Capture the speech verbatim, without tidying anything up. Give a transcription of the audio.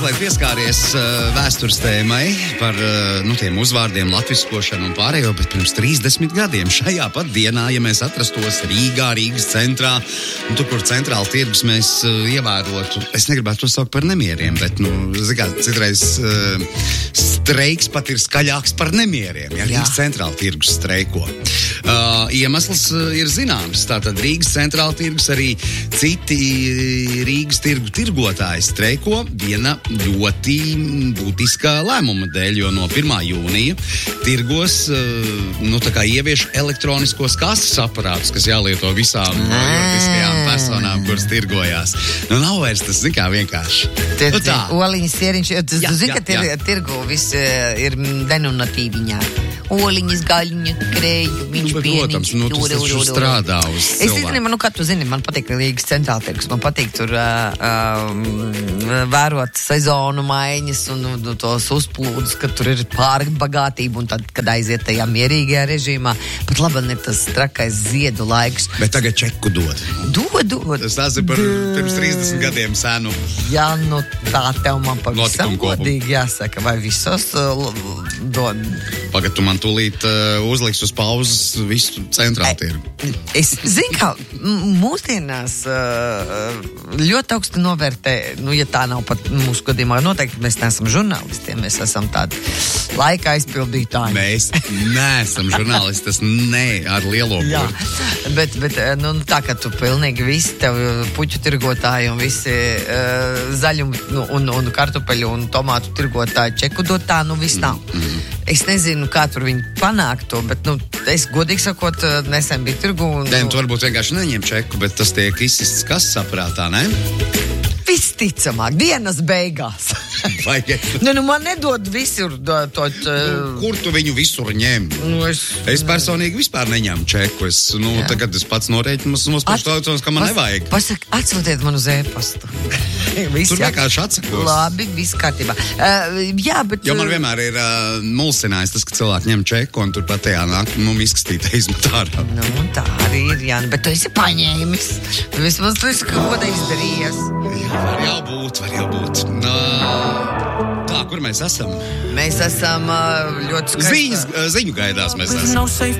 Lai pieskāries uh, vēstures tēmai par uh, nu, tiem uzvārdiem, latviskošanu un pārējo, bet pirms trīsdesmit gadiem šajā pat dienā, ja mēs atrastos Rīgā, Rīgas centrā, un tur, kur centrāla tirgus mēs uh, ievērotu, es negribētu to saukt par nemieriem, bet, nu, zikā, citreiz uh, streiks pat ir skaļāks par nemieriem, ja Rīgas centrāla tirgus streiko. Uh, iemesls uh, ir zināms, tātad Rīgas centrāla tirgus arī citi Rīgas tirgu tirgotāji streiko viena ļoti būtiskā lēmuma dēļ, jo no pirmā jūnija tirgos nu, tā kā ievieš elektroniskos kases aparātus, kas jālieto visām juridiskajām personām, kuras tirgojās. Nu, nav vairs tas, zin kā, vienkārši. Tad, nu, tā. Oliņas, sieriņš, tu, tu zini, ka tir, tirgu viss ir denominatīviņā. Oliņas, gaļiņa, kreju, viņš nu, pieniņš. Protams, nu, tas taču strādā uz cilvēku. Es īstenībā, nu, kā tu zini, man patīk Rīgas centrāla tirgus, man patīk tur uh, uh, vērot sezonu maiņas un, un tos uzplūdus, ka tur ir pārbagātība un tad, kad aiziet tajā mierīgajā režīmā, pat labi ir tas trakais ziedu laiks. Bet tagad čeku dod. Dod, dod. Tas tās ir par pirms trīsdesmit gadiem senu. Jā, nu tā tev man pavisam Notikumu godīgi jāsaka, vai visos uh, dod. Pagad, tu man tūlīt uh, uzliks uz pauzes visu centrālu tirgu. Es zinu, kā mūsdienās uh, ļoti augstu novērtē, nu, ja tā nav pat mūsu gadījumā, noteikti mēs neesam žurnālisti, mēs esam tādi laika aizpildītāji. Mēs neesam žurnālisti, tas ne ar lielo Jā, burtu. bet, bet nu, tā kā tu pilnīgi visi tev puķu tirgotāji un visi uh, zaļumu nu, un, un kartupeļu un tomātu tirgotāji čeku dot, tā nu viss nav. Mm, mm. Es nezinu, kā tur viņi panāk to, bet, nu, es godīgi sakot, nesen biju tirgu. Un, Nē, tu varbūt vienkārši neņem čeku, bet tas tiek izsists kases aparātā, ne? Visticamāk, dienas beigās. Vai, nu, nu, man nedod visur to... to nu, kur tu viņu visur ņem? Nu, es, es personīgi vispār neņemu čeku. Es, nu, jā. Tagad es pats norēķinu nospašu taucons, ka man pas, nevajag. Pasak, atsūtiet man uz e-pastu. Tur vienkārši atsakos. Labi, viss kārtībā. Uh, jā, bet... Jo man vienmēr ir uh, mulsinājis tas, ka cilvēki ņem čeku un tur pat tajā nāk, nu, izkastītē izmet ārā. Nu, tā arī ir, jā. Bet tu esi paņēmis. Tu vismaz tu esi kaut ko izdarījies. Jā, var jau būt, var jau būt. Nā, tā, kur mēs esam? Mēs esam uh, ļoti skaistā. Ziņas, ziņu gaidās mēs esam.